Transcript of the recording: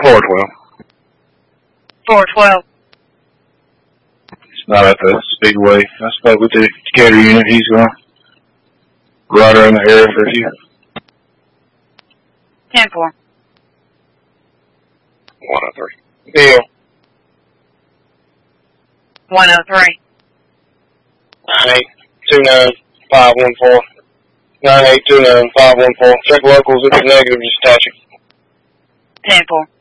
412. 412. He's not at the Speedway. I spoke with the Decatur unit. He's going to ride around the area for a few. 10-4. 103. Deal. 103. 9829514. 9829514. Check locals. If it's negative, just attach it. 10-4.